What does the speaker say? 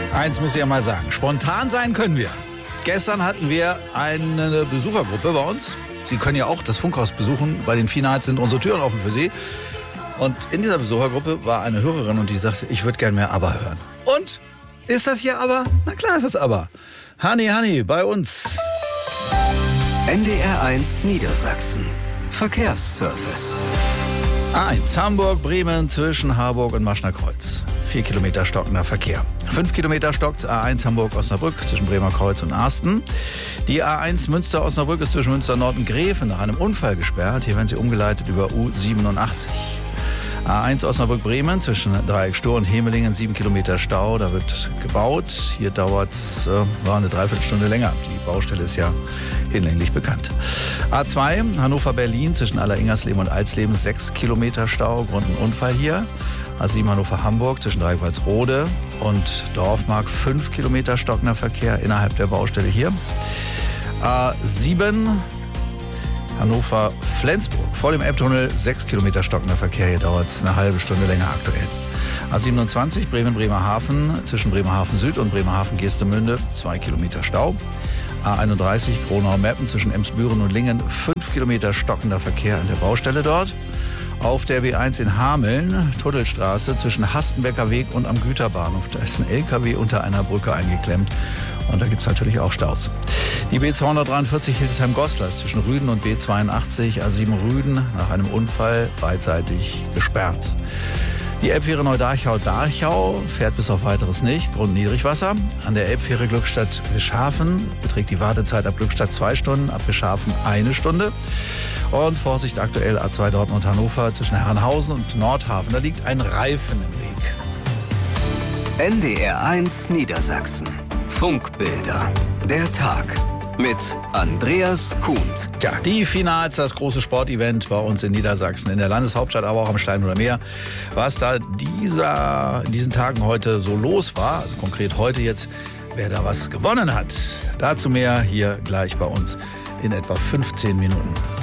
Eins muss ich ja mal sagen, spontan sein können wir. Gestern hatten wir eine Besuchergruppe bei uns. Sie können ja auch das Funkhaus besuchen. Bei den Finals sind unsere Türen offen für Sie. Und in dieser Besuchergruppe war eine Hörerin und die sagte, ich würde gerne mehr ABBA hören. Und? Ist das hier ABBA? Na klar ist das ABBA. Honey, bei uns. NDR 1 Niedersachsen. Verkehrsservice. A1 Hamburg-Bremen zwischen Harburg und Maschnerkreuz. 4 Kilometer stockender Verkehr. 5 Kilometer stockt A1 Hamburg-Osnabrück zwischen Bremer Kreuz und Arsten. Die A1 Münster-Osnabrück ist zwischen Münster-Nord und Gräfe nach einem Unfall gesperrt. Hier werden sie umgeleitet über U87. A1 Osnabrück-Bremen zwischen Dreieck Stur und Hemelingen 7 Kilometer Stau. Da wird gebaut. Hier dauert es eine Dreiviertelstunde länger. Die Baustelle ist ja hinlänglich bekannt. A2 Hannover-Berlin zwischen Alleringers-Leben und Alsleben 6 Kilometer Stau. Grund ein Unfall hier. A7 Hannover-Hamburg zwischen Dreieck-Walsrode und Dorfmark 5 Kilometer stockender Verkehr innerhalb der Baustelle hier. A7 Hannover-Flensburg vor dem Elbtunnel 6 Kilometer stockender Verkehr. Hier dauert es eine halbe Stunde länger aktuell. A27 Bremen-Bremerhaven zwischen Bremerhaven Süd und Bremerhaven-Geestemünde 2 Kilometer Stau. A31 Gronau-Meppen zwischen Emsbüren und Lingen 5 Kilometer stockender Verkehr an der Baustelle dort. Auf der B1 in Hameln, Tuddelstraße zwischen Hastenbecker Weg und am Güterbahnhof. Da ist ein LKW unter einer Brücke eingeklemmt. Und da gibt es natürlich auch Staus. Die B243 Hildesheim-Goslar zwischen Rüden und B82 A7 Rüden nach einem Unfall beidseitig gesperrt. Die Elbfähre Neu-Darchau-Darchau fährt bis auf Weiteres nicht. Grund Niedrigwasser. An der Elbfähre Glückstadt-Wischhafen beträgt die Wartezeit ab Glückstadt 2 Stunden, ab Wischhafen 1 Stunde. Und Vorsicht aktuell A2 Dortmund-Hannover zwischen Herrenhausen und Nordhafen. Da liegt ein Reifen im Weg. NDR 1 Niedersachsen. Funkbilder. Der Tag. Mit Andreas Kuhnt. Ja, die Finals, das große Sportevent bei uns in Niedersachsen, in der Landeshauptstadt, aber auch am Steinhuder Meer. Was da in diesen Tagen heute so los war, also konkret heute jetzt, wer da was gewonnen hat. Dazu mehr hier gleich bei uns in etwa 15 Minuten.